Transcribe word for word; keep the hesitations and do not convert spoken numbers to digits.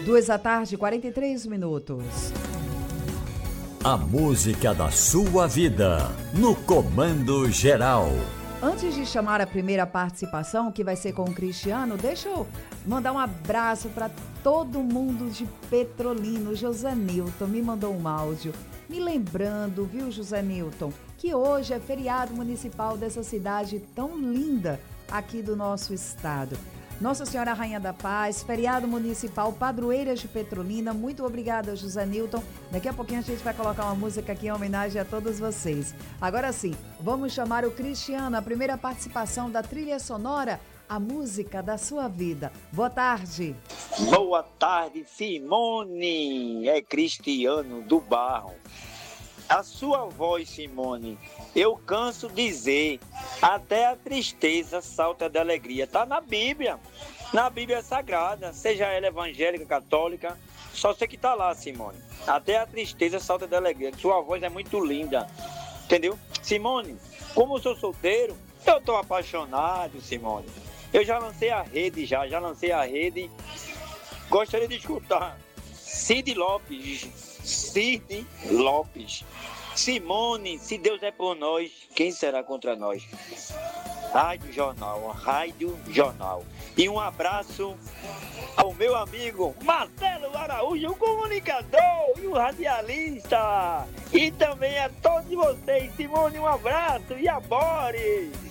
Duas da tarde, quarenta e três minutos. A música da sua vida, no Comando Geral. Antes de chamar a primeira participação, que vai ser com o Cristiano, deixa eu mandar um abraço para todo mundo de Petrolina. O José Nilton me mandou um áudio, me lembrando, viu, José Nilton, que hoje é feriado municipal dessa cidade tão linda aqui do nosso estado. Nossa Senhora Rainha da Paz, feriado municipal, padroeiras de Petrolina. Muito obrigada, José Nilton. Daqui a pouquinho a gente vai colocar uma música aqui em homenagem a todos vocês. Agora sim, vamos chamar o Cristiano, a primeira participação da trilha sonora, a música da sua vida. Boa tarde. Boa tarde, Simone. É Cristiano do Barro. A sua voz, Simone, eu canso dizer, até a tristeza salta de alegria. Está na Bíblia, na Bíblia Sagrada, seja ela evangélica, católica, só sei que está lá, Simone. Até a tristeza salta de alegria. Sua voz é muito linda, entendeu? Simone, como eu sou solteiro, eu estou apaixonado, Simone. Eu já lancei a rede, já, já lancei a rede. Gostaria de escutar Cid Lopes, Cid Lopes. Simone, se Deus é por nós, quem será contra nós? Rádio Jornal, Rádio Jornal. E um abraço ao meu amigo Marcelo Araújo, o comunicador e o radialista. E também a todos vocês, Simone, um abraço e abore!